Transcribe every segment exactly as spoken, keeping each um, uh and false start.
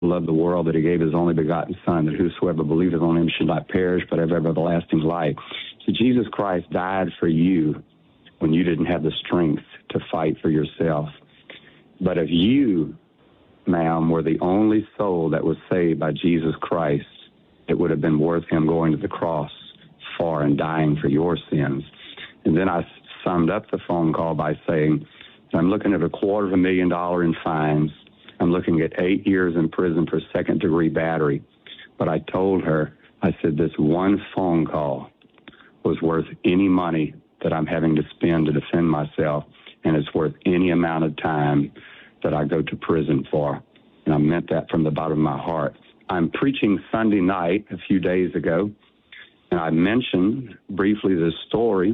loved the world that he gave his only begotten Son, that whosoever believeth on him should not perish but have everlasting life. So Jesus Christ died for you when you didn't have the strength to fight for yourself. But if you, ma'am, were the only soul that was saved by Jesus Christ, it would have been worth him going to the cross for and dying for your sins. And then I summed up the phone call by saying, I'm looking at a quarter of a million dollar in fines. I'm looking at eight years in prison for second-degree battery. But I told her, I said, this one phone call was worth any money that I'm having to spend to defend myself, and it's worth any amount of time that I go to prison for. And I meant that from the bottom of my heart. I'm preaching Sunday night a few days ago, and I mentioned briefly this story,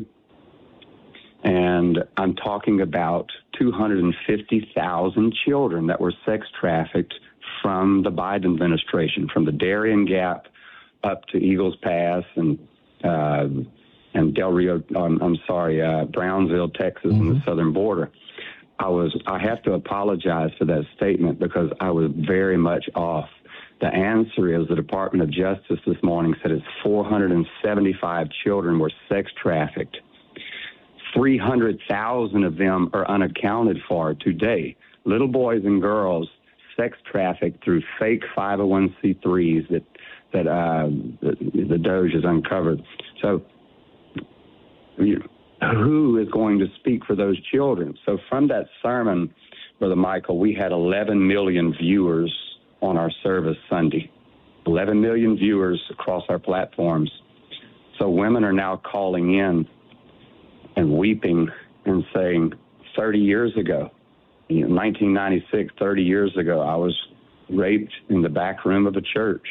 and I'm talking about two hundred fifty thousand children that were sex trafficked from the Biden administration, from the Darien Gap up to Eagles Pass and uh, and Del Rio, um, I'm sorry, uh, Brownsville, Texas, mm-hmm. and the southern border. I was, I have to apologize for that statement because I was very much off. The answer is the Department of Justice this morning said it's four hundred seventy-five children were sex trafficked. three hundred thousand of them are unaccounted for today. Little boys and girls sex trafficked through fake five oh one c threes that, that uh, the, the Doge has uncovered. So you know, who is going to speak for those children? So from that sermon, Brother Michael, we had eleven million viewers on our service Sunday, eleven million viewers across our platforms. So women are now calling in and weeping and saying, thirty years ago, you know, nineteen ninety-six, thirty years ago, I was raped in the back room of a church.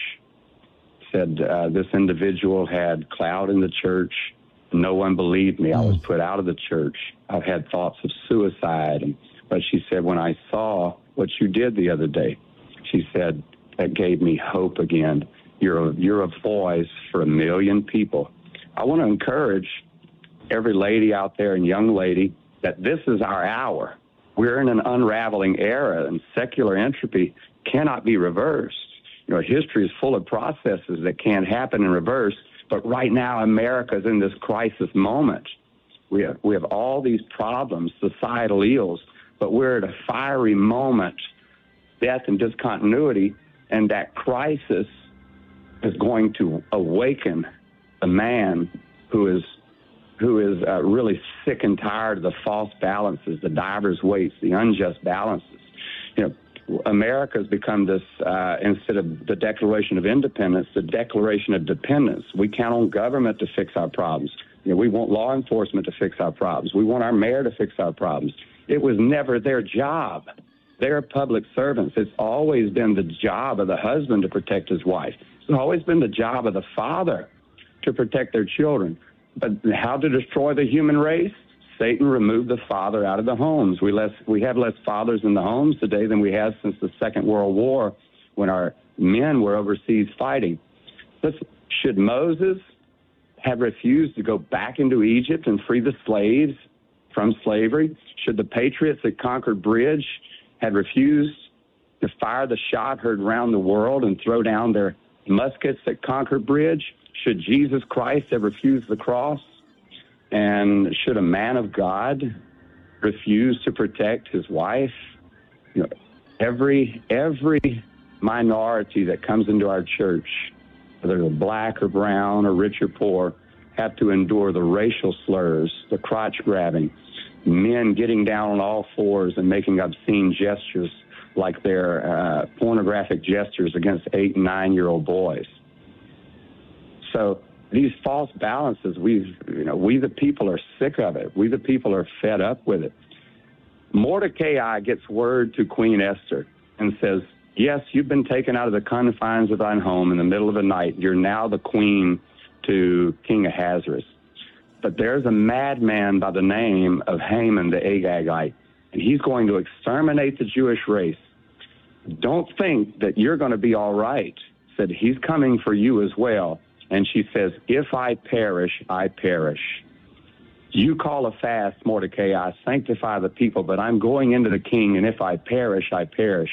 Said uh, this individual had clout in the church. No one believed me. I was put out of the church. I've had thoughts of suicide. And, but she said, when I saw what you did the other day, she said, that gave me hope again. You're a, you're a voice for a million people. I want to encourage every lady out there and young lady that this is our hour. We're in an unraveling era, and secular entropy cannot be reversed. You know, history is full of processes that can't happen in reverse, but right now America's in this crisis moment. We have, we have all these problems, societal ills, but we're at a fiery moment, death and discontinuity, and that crisis is going to awaken a man who is who is uh, really sick and tired of the false balances, the divers weights, the unjust balances. You know, America has become this, uh, instead of the Declaration of Independence, the Declaration of Dependence. We count on government to fix our problems. You know, we want law enforcement to fix our problems. We want our mayor to fix our problems. It was never their job. They're public servants. It's always been the job of the husband to protect his wife. It's always been the job of the father to protect their children. But how to destroy the human race? Satan removed the father out of the homes. We less we have less fathers in the homes today than we have since the Second World War, when our men were overseas fighting. Listen, should Moses have refused to go back into Egypt and free the slaves from slavery? Should the patriots at Concord Bridge have refused to fire the shot heard around the world and throw down their muskets at Concord Bridge? Should Jesus Christ have refused the cross? And should a man of God refuse to protect his wife? You know, every every minority that comes into our church, whether they're black or brown or rich or poor, have to endure the racial slurs, the crotch grabbing, men getting down on all fours and making obscene gestures like they're uh, pornographic gestures against eight and nine-year-old boys. So these false balances, we've, you know, we the people are sick of it. We the people are fed up with it. Mordecai gets word to Queen Esther and says, yes, you've been taken out of the confines of thine home in the middle of the night. You're now the queen to King Ahasuerus. But there's a madman by the name of Haman the Agagite, and he's going to exterminate the Jewish race. Don't think that you're going to be all right. Said, he's coming for you as well. And she says, if I perish, I perish. You call a fast, Mordecai, sanctify the people, but I'm going into the king, and if I perish, I perish.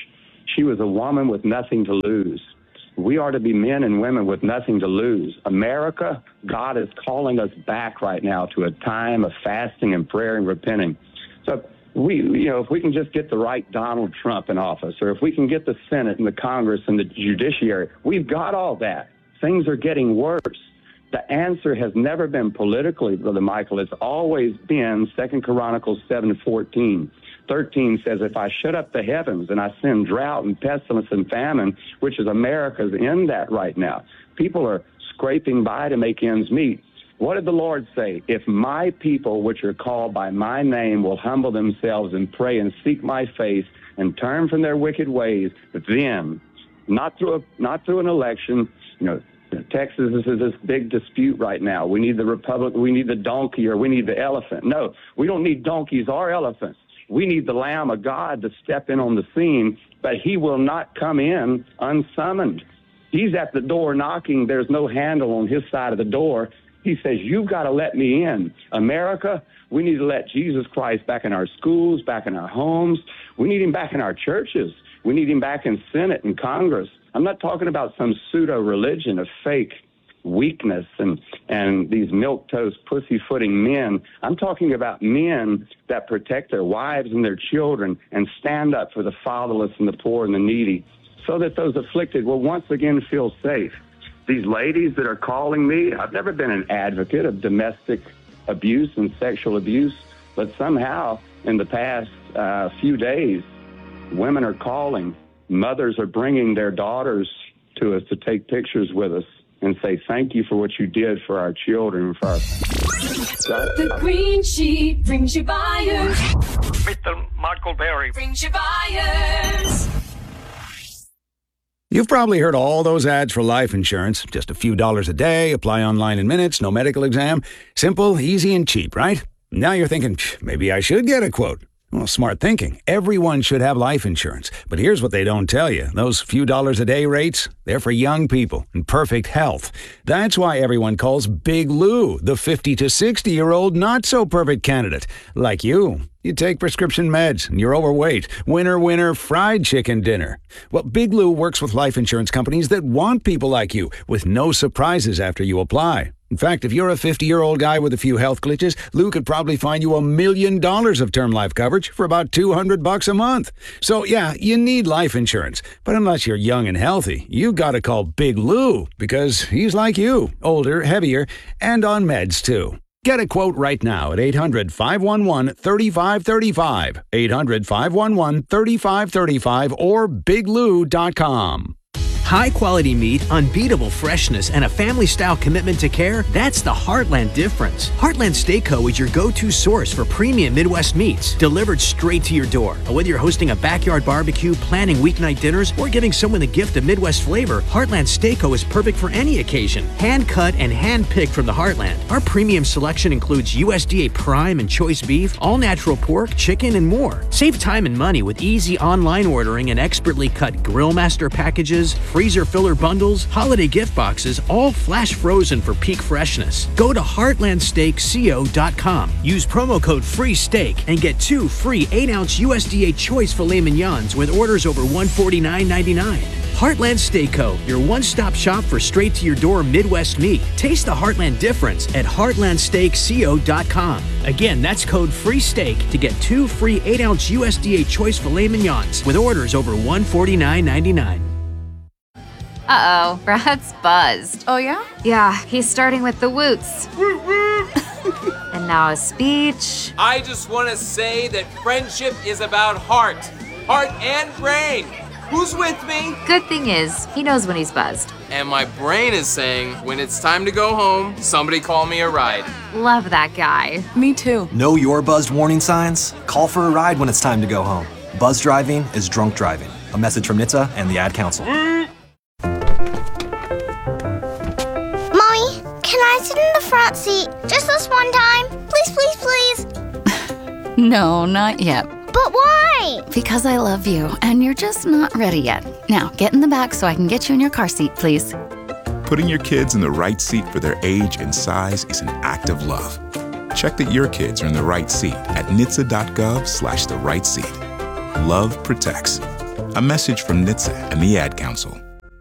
She was a woman with nothing to lose. We are to be men and women with nothing to lose. America, God is calling us back right now to a time of fasting and prayer and repenting. So we, you know, if we can just get the right Donald Trump in office, or if we can get the Senate and the Congress and the judiciary, we've got all that. Things are getting worse. The answer has never been politically, Brother Michael. It's always been Second Chronicles seven fourteen. thirteen says, if I shut up the heavens and I send drought and pestilence and famine, which is America's in that right now. People are scraping by to make ends meet. What did the Lord say? If my people, which are called by my name, will humble themselves and pray and seek my face and turn from their wicked ways, then, not through a, not through an election, you know, Texas is this big dispute right now. We need the Republic, we need the donkey, or we need the elephant. No, we don't need donkeys or elephants. We need the Lamb of God to step in on the scene, but he will not come in unsummoned. He's at the door knocking. There's no handle on his side of the door. He says, you've got to let me in. America, we need to let Jesus Christ back in our schools, back in our homes. We need him back in our churches. We need him back in Senate and Congress. I'm not talking about some pseudo-religion of fake weakness and, and these milquetoast, pussyfooting men. I'm talking about men that protect their wives and their children and stand up for the fatherless and the poor and the needy so that those afflicted will once again feel safe. These ladies that are calling me, I've never been an advocate of domestic abuse and sexual abuse, but somehow in the past uh, few days, women are calling. Mothers are bringing their daughters to us to take pictures with us and say, thank you for what you did for our children. For our... The Green Sheet brings you buyers. Mister Michael Berry brings you buyers. You've probably heard all those ads for life insurance. Just a few dollars a day, apply online in minutes, no medical exam. Simple, easy, and cheap, right? Now you're thinking, maybe I should get a quote. Well, smart thinking. Everyone should have life insurance. But here's what they don't tell you. Those few dollars a day rates, they're for young people in perfect health. That's why everyone calls Big Lou the fifty to sixty-year-old not-so-perfect candidate. Like you. You take prescription meds and you're overweight. Winner, winner, fried chicken dinner. Well, Big Lou works with life insurance companies that want people like you with no surprises after you apply. In fact, if you're a fifty-year-old guy with a few health glitches, Lou could probably find you a million dollars of term life coverage for about two hundred bucks a month. So, yeah, you need life insurance. But unless you're young and healthy, you've got to call Big Lou because he's like you, older, heavier, and on meds, too. Get a quote right now at eight hundred, five one one, three five three five, eight hundred, five one one, three five three five, or big lou dot com. High-quality meat, unbeatable freshness, and a family-style commitment to care, that's the Heartland difference. Heartland Steak Co. is your go-to source for premium Midwest meats, delivered straight to your door. Whether you're hosting a backyard barbecue, planning weeknight dinners, or giving someone the gift of Midwest flavor, Heartland Steak Co. is perfect for any occasion. Hand-cut and hand-picked from the Heartland. Our premium selection includes U S D A prime and choice beef, all-natural pork, chicken, and more. Save time and money with easy online ordering and expertly cut Grill Master packages, freezer filler bundles, holiday gift boxes, all flash frozen for peak freshness. Go to heartland steak co dot com. Use promo code FREESTEAK and get two free eight ounce U S D A choice filet mignons with orders over one hundred forty-nine ninety-nine. Heartland Steak Co., your one-stop shop for straight-to-your-door Midwest meat. Taste the Heartland difference at heartland steak co dot com. Again, that's code FREESTEAK to get two free eight ounce U S D A choice filet mignons with orders over one hundred forty-nine ninety-nine. Uh-oh, Brad's buzzed. Oh, yeah? Yeah, he's starting with the woots. And now a speech. I just want to say that friendship is about heart. Heart and brain. Who's with me? Good thing is, he knows when he's buzzed. And my brain is saying, when it's time to go home, somebody call me a ride. Love that guy. Me too. Know your buzzed warning signs? Call for a ride when it's time to go home. Buzz driving is drunk driving. A message from N H T S A and the Ad Council. Can I sit in the front seat just this one time? Please, please, please. No, not yet. But why? Because I love you, and you're just not ready yet. Now, get in the back so I can get you in your car seat, please. Putting your kids in the right seat for their age and size is an act of love. Check that your kids are in the right seat at N H T S A dot gov slash the right seat. Love protects. A message from N H T S A and the Ad Council.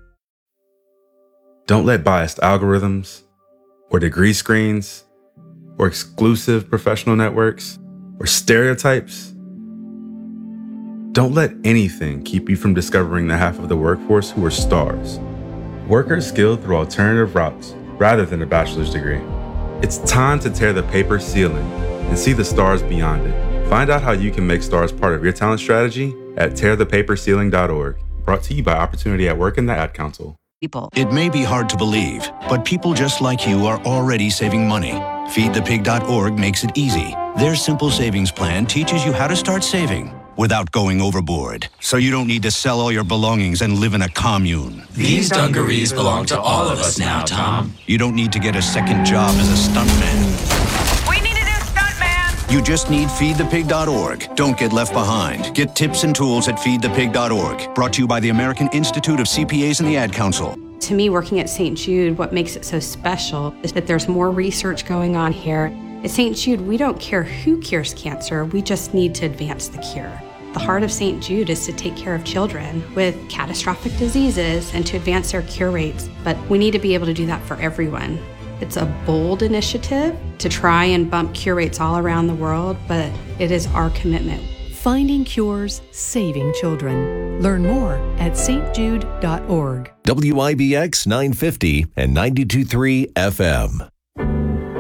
Don't let biased algorithms, or degree screens, or exclusive professional networks, or stereotypes. Don't let anything keep you from discovering the half of the workforce who are stars. Workers skilled through alternative routes rather than a bachelor's degree. It's time to tear the paper ceiling and see the stars beyond it. Find out how you can make stars part of your talent strategy at tear the paper ceiling dot org. Brought to you by Opportunity at Work and the Ad Council. People. It may be hard to believe, but people just like you are already saving money. feed the pig dot org makes it easy. Their simple savings plan teaches you how to start saving without going overboard, so you don't need to sell all your belongings and live in a commune. These dungarees belong to all of us now, Tom. You don't need to get a second job as a stuntman. We need a new stuntman! You just need feed the pig dot org. Don't get left behind. Get tips and tools at feed the pig dot org. Brought to you by the American Institute of C P As and the Ad Council. To me, working at Saint Jude, what makes it so special is that there's more research going on here. At Saint Jude, we don't care who cures cancer, we just need to advance the cure. The heart of Saint Jude is to take care of children with catastrophic diseases and to advance their cure rates, but we need to be able to do that for everyone. It's a bold initiative to try and bump cure rates all around the world, but it is our commitment. Finding cures, saving children. Learn more at S T Jude dot org. W I B X nine fifty and ninety-two point three F M.